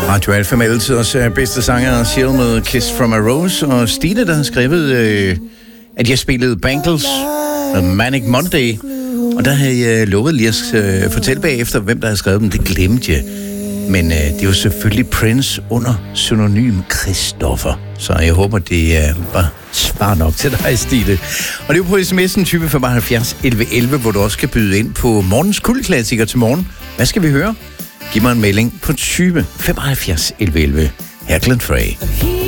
Radio Alfa med altid også bedste sanger Seal med Kiss from a Rose, og Stine, der har skrevet, at jeg spillede Bangles med Manic Monday, og der havde jeg lovet lige at fortælle bagefter, hvem der havde skrevet dem. Det glemte jeg. Men det var selvfølgelig Prince under synonym Christoffer. Så jeg håber, det var svar nok til dig, Stine. Og det er jo på sms'en 2075 11 11, hvor du også kan byde ind på morgens kuldeklassiker til morgen. Hvad skal vi høre? Giv mig en melding på 2075 11 11. Her Glenn Frey.